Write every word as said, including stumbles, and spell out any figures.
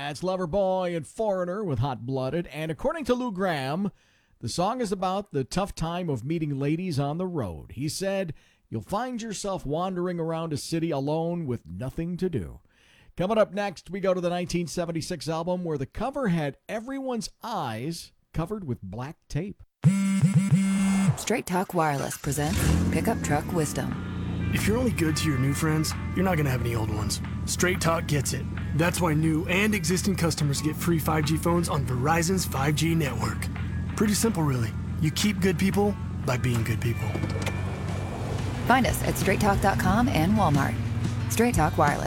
That's Loverboy and Foreigner with Hot Blooded. And according to Lou Gramm, the song is about the tough time of meeting ladies on the road. He said, "You'll find yourself wandering around a city alone with nothing to do." Coming up next, we go to the nineteen seventy-six album where the cover had everyone's eyes covered with black tape. Straight Talk Wireless presents Pickup Truck Wisdom. If you're only good to your new friends, you're not going to have any old ones. Straight Talk gets it. That's why new and existing customers get free five G phones on Verizon's five G network. Pretty simple, really. You keep good people by being good people. Find us at straight talk dot com and Walmart. Straight Talk Wireless.